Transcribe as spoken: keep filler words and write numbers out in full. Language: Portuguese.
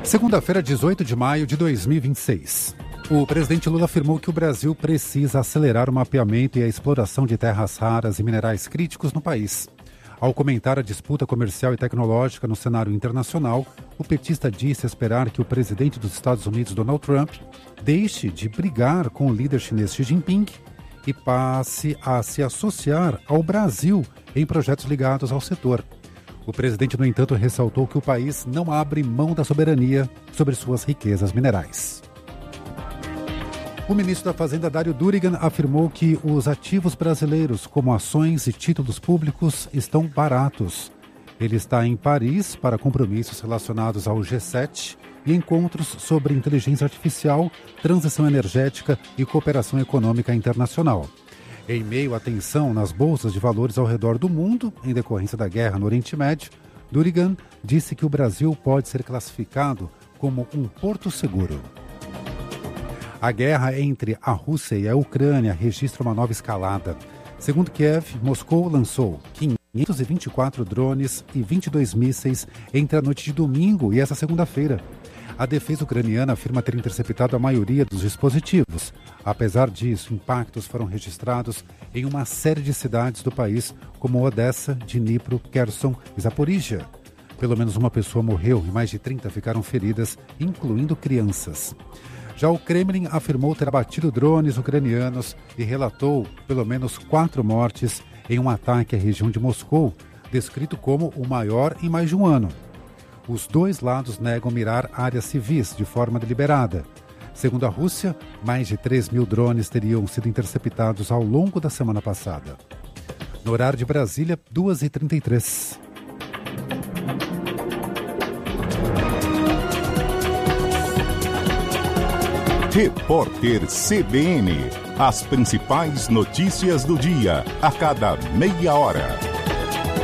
Segunda-feira, dezoito de maio de dois mil e vinte e seis. O presidente Lula afirmou que o Brasil precisa acelerar o mapeamento e a exploração de terras raras e minerais críticos no país. Ao comentar a disputa comercial e tecnológica no cenário internacional, o petista disse esperar que o presidente dos Estados Unidos, Donald Trump, deixe de brigar com o líder chinês Xi Jinping e passe a se associar ao Brasil em projetos ligados ao setor. O presidente, no entanto, ressaltou que o país não abre mão da soberania sobre suas riquezas minerais. O ministro da Fazenda, Dário Durigan, afirmou que os ativos brasileiros, como ações e títulos públicos, estão baratos. Ele está em Paris para compromissos relacionados ao G sete e encontros sobre inteligência artificial, transição energética e cooperação econômica internacional. Em meio à tensão nas bolsas de valores ao redor do mundo, em decorrência da guerra no Oriente Médio, Durigan disse que o Brasil pode ser classificado como um porto seguro. A guerra entre a Rússia e a Ucrânia registra uma nova escalada. Segundo Kiev, Moscou lançou quinhentos e vinte e quatro drones e vinte e dois mísseis entre a noite de domingo e essa segunda-feira. A defesa ucraniana afirma ter interceptado a maioria dos dispositivos. Apesar disso, impactos foram registrados em uma série de cidades do país, como Odessa, Dnipro, Kherson e Zaporizhia. Pelo menos uma pessoa morreu e mais de trinta ficaram feridas, incluindo crianças. Já o Kremlin afirmou ter abatido drones ucranianos e relatou pelo menos quatro mortes em um ataque à região de Moscou, descrito como o maior em mais de um ano. Os dois lados negam mirar áreas civis de forma deliberada. Segundo a Rússia, mais de três mil drones teriam sido interceptados ao longo da semana passada. No horário de Brasília, duas e trinta e três. Repórter C B N. As principais notícias do dia, a cada meia hora.